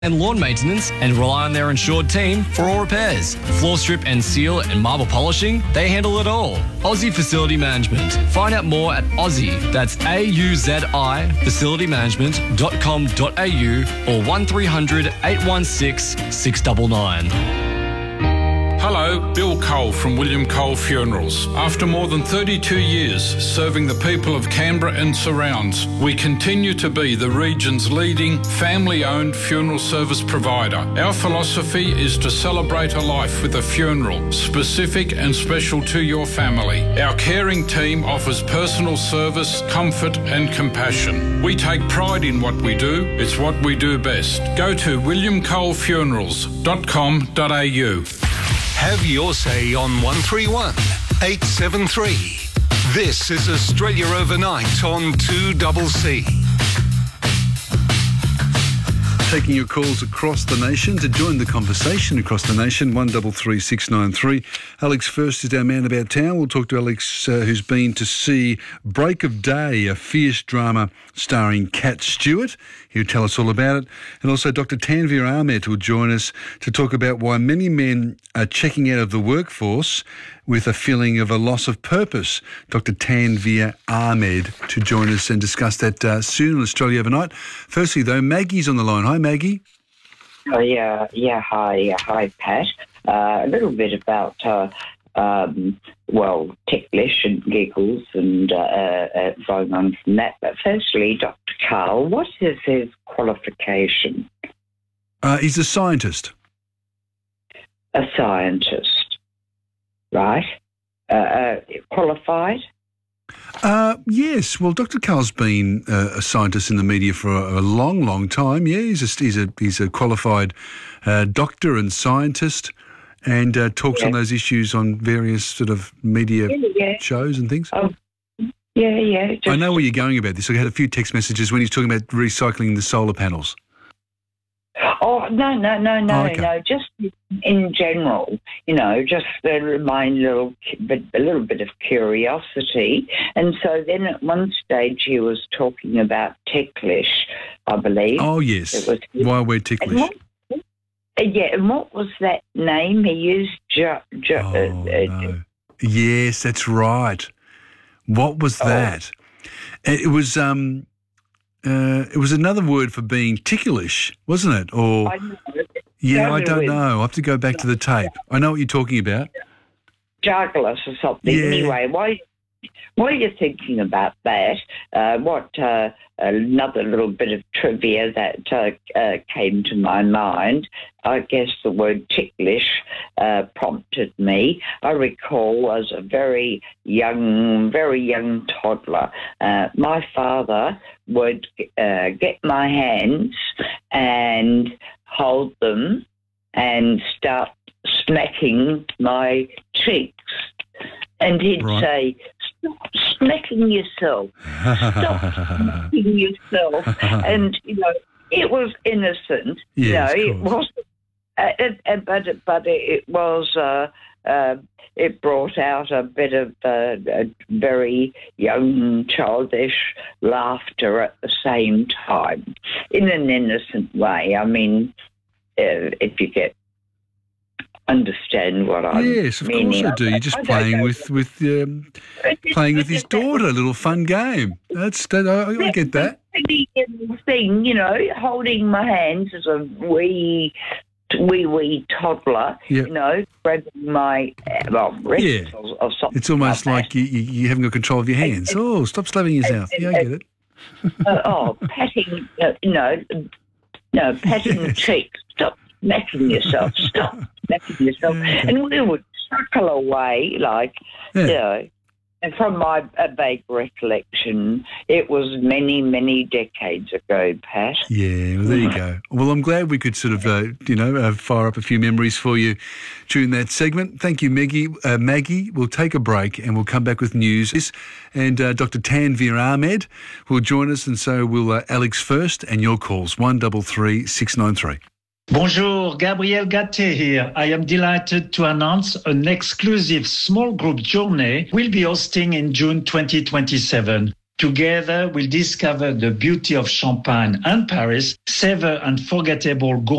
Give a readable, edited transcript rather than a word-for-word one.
and lawn maintenance, and rely on their insured team for all repairs. Floor strip and seal and marble polishing, they handle it all. Aussie Facility Management. Find out more at Aussie, that's AUZI, facilitymanagement.com.au or 1300 816 699. Hello, Bill Cole from William Cole Funerals. After more than 32 years serving the people of Canberra and surrounds, we continue to be the region's leading family-owned funeral service provider. Our philosophy is to celebrate a life with a funeral, specific and special to your family. Our caring team offers personal service, comfort and compassion. We take pride in what we do. It's what we do best. Go to williamcolefunerals.com.au. Have your say on 131 873. This is Australia Overnight on 2CC. Taking your calls across the nation. To join the conversation across the nation, 133693. Alex First is our man about town. We'll talk to Alex, who's been to see Break of Day, a fierce drama starring Cat Stewart. He'll tell us all about it. And also Dr. Tanveer Ahmed will join us to talk about why many men are checking out of the workforce with a feeling of a loss of purpose. Dr. Tanveer Ahmed to join us and discuss that soon on Australia Overnight. Firstly, though, Maggie's on the line. Hi, Maggie. Oh, yeah, hi, Pat. A little bit about, ticklish and giggles and going on from that. But firstly, Dr. Carl, what is his qualification? He's a scientist. A scientist, right? Qualified? Yes. Well, Dr. Carl's been a scientist in the media for a long, long time. Yeah, he's a qualified doctor and scientist, and talks on those issues on various sort of media shows and things. Yeah. I know where you're going about this. I had a few text messages when he's talking about recycling the solar panels. Oh, no, okay. no, just in general, just my little bit of curiosity. And so then at one stage he was talking about ticklish, I believe. Oh, yes, why we're ticklish. And what was that name he used? No. Yes, that's right. What was that? It was another word for being ticklish, wasn't it? Or I don't know. I have to go back to the tape. I know what you're talking about. Juggler or something. Yeah. Anyway, while you're thinking about that, another little bit of trivia that came to my mind, I guess the word ticklish prompted me. I recall as a very young toddler, my father would get my hands and hold them and start smacking my cheeks. And he'd say, "Stop smacking yourself. Stop smacking yourself." And, it was innocent. Yes, it wasn't. But it was. It brought out a bit of a very young, childish laughter at the same time, in an innocent way. I mean, if you understand what I mean. Yes, of course I do. You're just playing with his daughter, a little fun game. I get that. Thing, holding my hands as a wee toddler, grabbing my wrist or something. It's almost like you haven't got control of your hands. Oh, stop slapping yourself. Yeah, I get it. Patting, patting the cheeks. Stop smacking yourself. Stop smacking yourself. And we would chuckle away and from my vague recollection, it was many, many decades ago, Pat. Yeah, well, there you go. Well, I'm glad we could sort of, fire up a few memories for you during that segment. Thank you, Maggie. Maggie, we'll take a break and we'll come back with news. And Dr. Tanveer Ahmed will join us, and so will Alex First, and your calls, 133693. Bonjour, Gabriel Gatte here. I am delighted to announce an exclusive small group journey we'll be hosting in June 2027. Together, we'll discover the beauty of Champagne and Paris, savor unforgettable gourmet